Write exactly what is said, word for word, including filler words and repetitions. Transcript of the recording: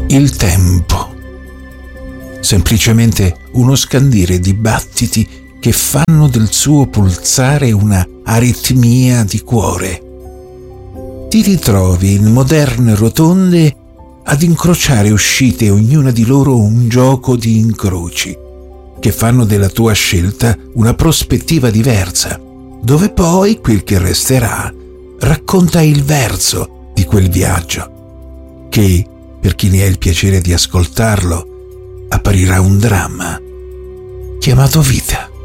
il tempo. Semplicemente uno scandire di battiti che fanno del suo pulsare una aritmia di cuore. Ti ritrovi in moderne rotonde ad incrociare uscite, ognuna di loro un gioco di incroci, che fanno della tua scelta una prospettiva diversa, dove poi quel che resterà racconta il verso di quel viaggio, che, per chi ne ha il piacere di ascoltarlo, apparirà un dramma chiamato vita.